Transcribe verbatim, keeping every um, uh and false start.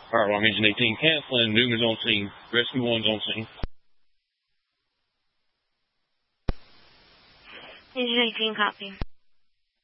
Fire alarm engine eighteen canceling. Newman's on scene. Rescue one's on scene. Engine eighteen, copy.